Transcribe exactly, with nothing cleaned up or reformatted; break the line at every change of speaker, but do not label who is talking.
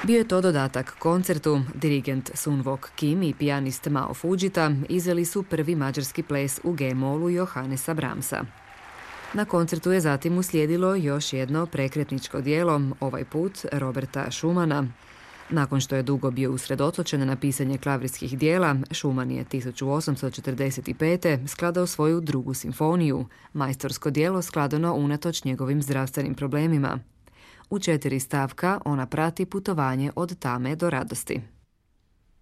Bio je to dodatak koncertu. Dirigent Sun Wook Kim i pijanist Mao Fujita izveli su prvi mađarski ples u G-molu Johannesa Brahmsa. Na koncertu je zatim uslijedilo još jedno prekretničko djelo, ovaj put Roberta Schumana. Nakon što je dugo bio usredotočen na pisanje klavirskih dijela, Schumann je tisuću osamsto četrdeset pete. skladao svoju drugu simfoniju, majstorsko djelo skladano unatoč njegovim zdravstvenim problemima. U četiri stavka ona prati putovanje od tame do radosti.